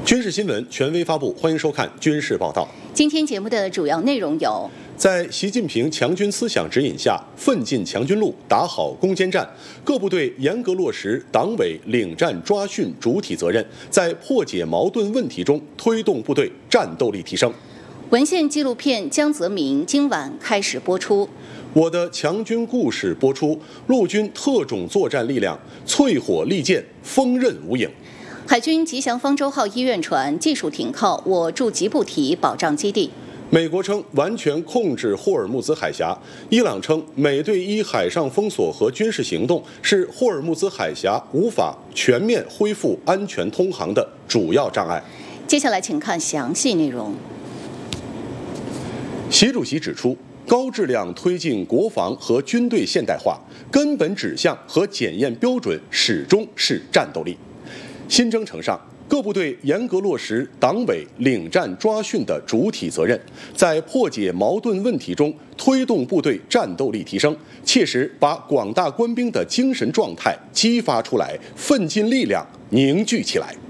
军事新闻权威发布，欢迎收看《军事报道》。 今天节目的主要内容有： 在习近平强军思想指引下，奋进强军路，打好攻坚战，各部队严格落实党委领战抓训主体责任，在破解矛盾问题中推动部队战斗力提升。 文献纪录片《江泽民》今晚开始播出。 我的强军故事播出，陆军特种作战力量淬火利剑，锋刃无影。 海军吉祥方舟号医院船技术停靠我驻吉布提保障基地。 美国称完全控制霍尔木兹海峡，伊朗称美队1海上封锁和军事行动是霍尔木兹海峡无法全面恢复安全通航的主要障碍。 接下来请看详细内容。 习主席指出，高质量推进国防和军队现代化，根本指向和检验标准始终是战斗力。新征程上，各部队严格落实党委领战抓训的主体责任，在破解矛盾问题中推动部队战斗力提升，切实把广大官兵的精神状态激发出来，奋进力量凝聚起来。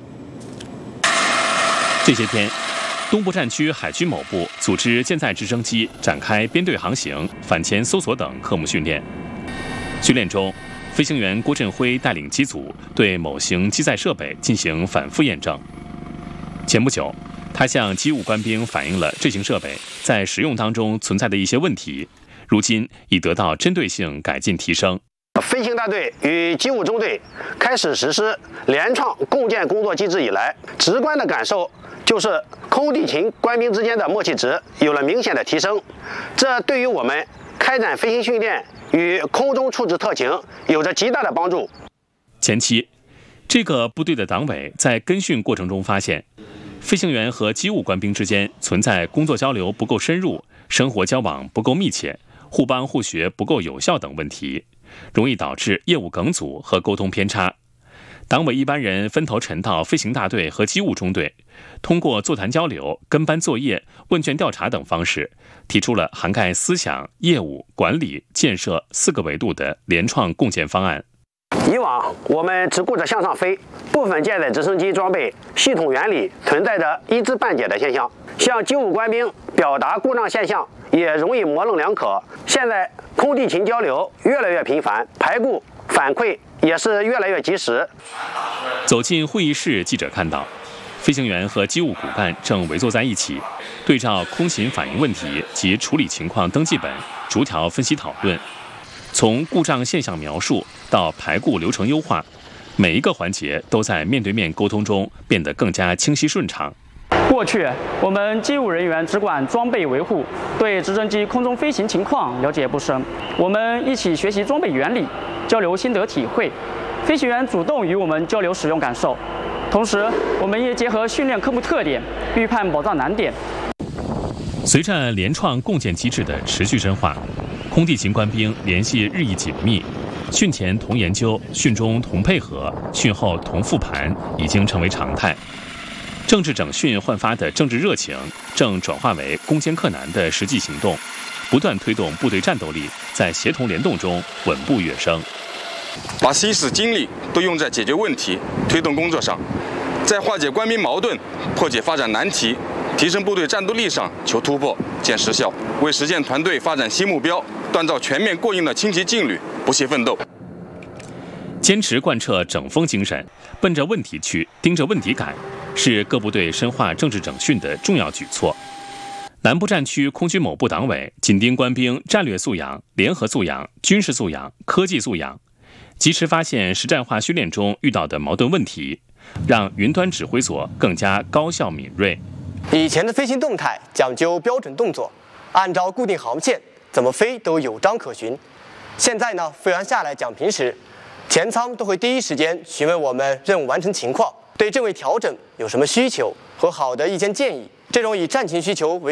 这些天，东部战区海军某部组织舰载直升机展开编队航行、反潜搜索等科目训练。训练中，飞行员郭振辉带领机组对某型机载设备进行反复验证。前不久，他向机务官兵反映了这型设备在使用当中存在的一些问题，如今已得到针对性改进提升。 飞行大队与机务中队开始实施联创共建工作机制以来，直观的感受就是空地勤官兵之间的默契值有了明显的提升，这对于我们开展飞行训练与空中处置特勤有着极大的帮助。 前期，这个部队的党委在跟训过程中发现，飞行员和机务官兵之间存在工作交流不够深入、生活交往不够密切、互帮互学不够有效等问题，容易导致业务梗阻和沟通偏差。党委一班人分头沉到飞行大队和机务中队，通过座谈交流、跟班作业、问卷调查等方式，提出了涵盖思想、业务、管理、建设4个维度的联创共建方案。 以往我们只顾着向上飞，部分舰载直升机装备系统原理存在着一知半解的现象，向机务官兵表达故障现象也容易模棱两可。现在空地勤交流越来越频繁，排顾反馈也是越来越及时。 走进会议室，记者看到飞行员和机务骨干正围坐在一起，对照空勤反映问题及处理情况登记本逐条分析讨论，从故障现象描述到排顾流程优化，每一个环节都在面对面沟通中变得更加清晰顺畅。 过去，我们机务人员只管装备维护，对直升机空中飞行情况了解不深。我们一起学习装备原理，交流心得体会，飞行员主动与我们交流使用感受。同时，我们也结合训练科目特点，预判保障难点。 随着联创共建机制的持续深化，空地勤官兵联系日益紧密，训前同研究、训中同配合、训后同复盘已经成为常态。政治整训焕发的政治热情，正转化为攻坚克难的实际行动，不断推动部队战斗力在协同联动中稳步跃升。 把心思精力都用在解决问题、推动工作上，在化解官兵矛盾、破解发展难题、提升部队战斗力上求突破、见实效，为实现团队发展新目标锻造全面过硬的轻骑劲旅不懈奋斗。 坚持贯彻整风精神，奔着问题去，盯着问题改，是各部队深化政治整训的重要举措。南部战区空军某部党委紧盯官兵战略素养、联合素养、军事素养、科技素养，及时发现实战化训练中遇到的矛盾问题，让云端指挥所更加高效敏锐。 以前的飞行动态讲究标准动作，按照固定航线怎么飞都有章可循。现在呢，飞完下来讲平时，前舱都会第一时间询问我们任务完成情况，对政委调整有什么需求和好的意见建议。这种以战情需求为